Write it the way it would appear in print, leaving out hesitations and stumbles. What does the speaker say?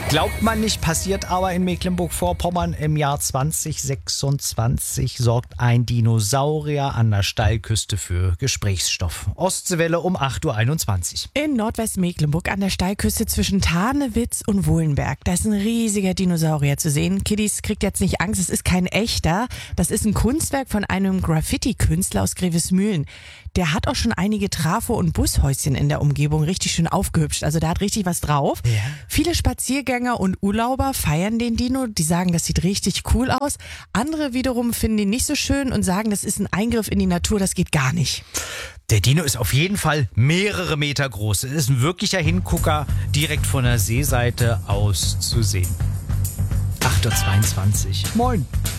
Glaubt man nicht, passiert aber in Mecklenburg-Vorpommern im Jahr 2026 sorgt ein Dinosaurier an der Steilküste für Gesprächsstoff. Ostseewelle um 8.21 Uhr. In Nordwestmecklenburg an der Steilküste zwischen Tarnewitz und Wohlenberg. Da ist ein riesiger Dinosaurier zu sehen. Kiddies, kriegt jetzt nicht Angst, es ist kein echter. Das ist ein Kunstwerk von einem Graffiti-Künstler aus Grevesmühlen. Der hat auch schon einige Trafo- und Bushäuschen in der Umgebung richtig schön aufgehübscht. Also da hat richtig was drauf. Ja. Viele Spaziergänger und Urlauber feiern den Dino. Die sagen, das sieht richtig cool aus. Andere wiederum finden ihn nicht so schön und sagen, das ist ein Eingriff in die Natur, das geht gar nicht. Der Dino ist auf jeden Fall mehrere Meter groß. Es ist ein wirklicher Hingucker, direkt von der Seeseite aus zu sehen. 8.22 Uhr. Moin.